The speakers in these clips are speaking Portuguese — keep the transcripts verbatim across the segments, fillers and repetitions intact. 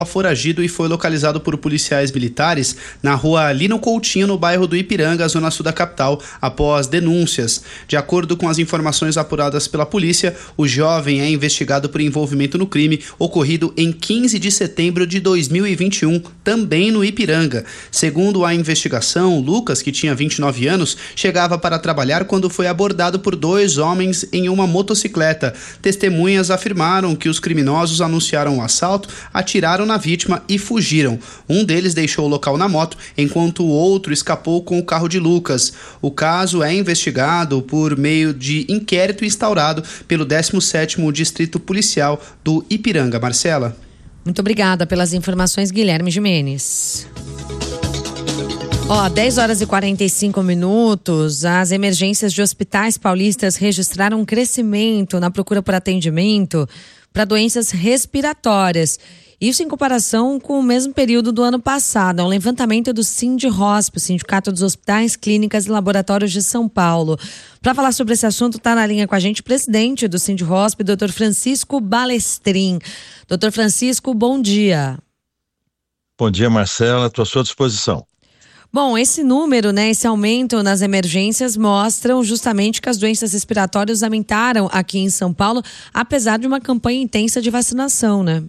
foragido e foi localizado por policiais militares na rua Lino Coutinho, no bairro do Ipiranga, zona sul da capital, após denúncias. De acordo com as informações apuradas pela polícia, o jovem é investigado por envolvimento no crime ocorrido em quinze de setembro de dois mil e vinte e um, também no Ipiranga. Segundo a investigação, Lucas, que tinha vinte e nove anos, chegava para trabalhar quando foi abordado por dois homens em uma motocicleta. Testemunhas afirmaram que os criminosos anunciaram o assalto, atiraram na vítima e fugiram. Um deles deixou o local na moto, enquanto o outro escapou com o carro de Lucas. O caso é investigado por meio de inquérito instaurado pelo décimo sétimo Distrito Policial do Ipiranga. Marcela. Muito obrigada pelas informações, Guilherme Gimenez. Ó, dez horas e quarenta e cinco minutos, as emergências de hospitais paulistas registraram um crescimento na procura por atendimento para doenças respiratórias. Isso em comparação com o mesmo período do ano passado. É um levantamento do Sindhosp, Sindicato dos Hospitais, Clínicas e Laboratórios de São Paulo. Para falar sobre esse assunto, está na linha com a gente o presidente do Sindhosp, doutor Francisco Balestrin. doutor Francisco, bom dia. Bom dia, Marcela, estou à sua disposição. Bom, esse número, né, esse aumento nas emergências mostram justamente que as doenças respiratórias aumentaram aqui em São Paulo, apesar de uma campanha intensa de vacinação, né?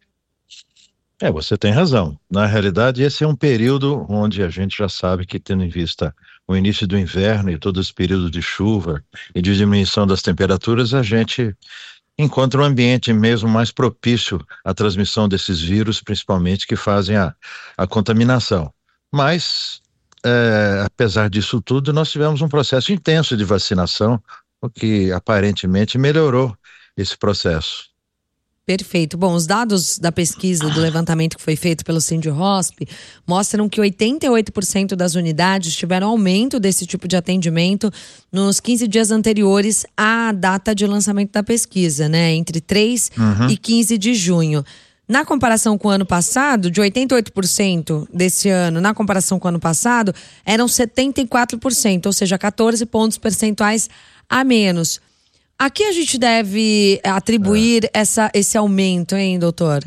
É, você tem razão. Na realidade, esse é um período onde a gente já sabe que, tendo em vista o início do inverno e todo esse período de chuva e de diminuição das temperaturas, a gente encontra um ambiente mesmo mais propício à transmissão desses vírus, principalmente que fazem a, a contaminação. Mas, é, apesar disso tudo, nós tivemos um processo intenso de vacinação, o que aparentemente melhorou esse processo. Perfeito. Bom, os dados da pesquisa do levantamento que foi feito pelo Sindhosp mostram que oitenta e oito por cento das unidades tiveram aumento desse tipo de atendimento nos quinze dias anteriores à data de lançamento da pesquisa, né? Entre três uhum. e quinze de junho. Na comparação com o ano passado, de oitenta e oito por cento desse ano, na comparação com o ano passado, eram setenta e quatro por cento, ou seja, catorze pontos percentuais a menos. A que a gente deve atribuir é. essa, esse aumento, hein, doutor?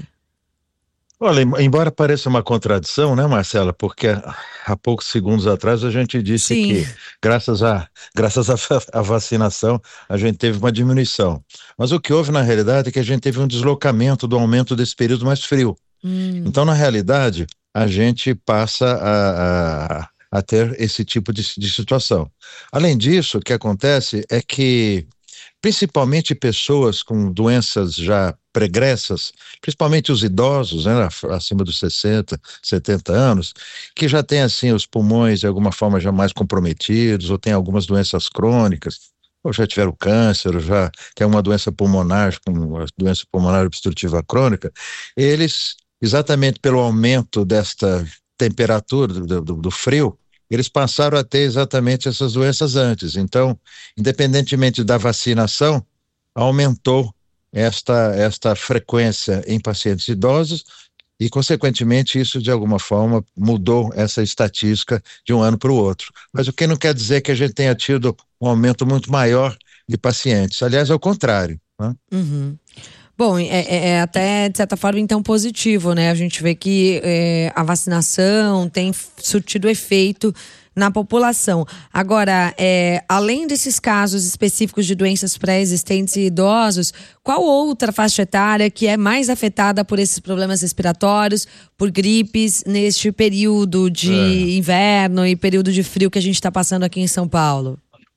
Olha, embora pareça uma contradição, né, Marcela? Porque há poucos segundos atrás a gente disse Sim. que, graças à graças à a vacinação, a gente teve uma diminuição. Mas o que houve, na realidade, é que a gente teve um deslocamento do aumento desse período mais frio. Hum. Então, na realidade, a gente passa a, a, a ter esse tipo de, de situação. Além disso, o que acontece é que principalmente pessoas com doenças já pregressas, principalmente os idosos, né, acima dos sessenta, setenta anos, que já têm assim os pulmões de alguma forma já mais comprometidos, ou têm algumas doenças crônicas, ou já tiveram câncer, ou já tem uma doença pulmonar, como a doença pulmonar obstrutiva crônica, eles, exatamente pelo aumento desta temperatura, do, do, do frio, eles passaram a ter exatamente essas doenças antes. Então, independentemente da vacinação, aumentou esta, esta frequência em pacientes idosos e, consequentemente, isso de alguma forma mudou essa estatística de um ano para o outro. Mas o que não quer dizer que a gente tenha tido um aumento muito maior de pacientes. Aliás, é o contrário, né? Uhum. Bom, é, é até, de certa forma, então, positivo, né? A gente vê que é, a vacinação tem surtido efeito na população. Agora, é, além desses casos específicos de doenças pré-existentes e idosos, qual outra faixa etária que é mais afetada por esses problemas respiratórios, por gripes, neste período de é. inverno e período de frio que a gente está passando aqui em São Paulo?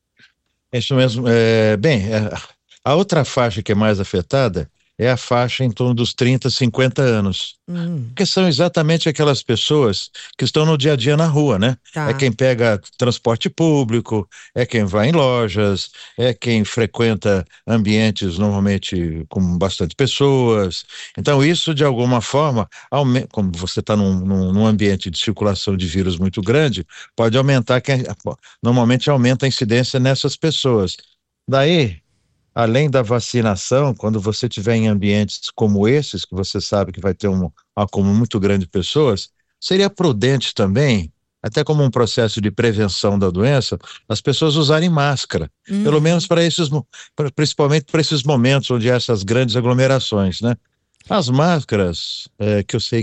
Isso mesmo. É, bem, é, a outra faixa que é mais afetada é a faixa em torno dos trinta, cinquenta anos. Hum. Porque são exatamente aquelas pessoas que estão no dia a dia na rua, né? Tá. É quem pega transporte público, é quem vai em lojas, é quem frequenta ambientes normalmente com bastante pessoas. Então isso, de alguma forma, aumenta, como você está num, num, num ambiente de circulação de vírus muito grande, pode aumentar, quem, normalmente aumenta a incidência nessas pessoas. Daí, além da vacinação, quando você estiver em ambientes como esses, que você sabe que vai ter um acúmulo muito grande de pessoas, seria prudente também, até como um processo de prevenção da doença, as pessoas usarem máscara, hum. pelo menos para esses, principalmente para esses momentos onde há essas grandes aglomerações, né? As máscaras, é, que eu sei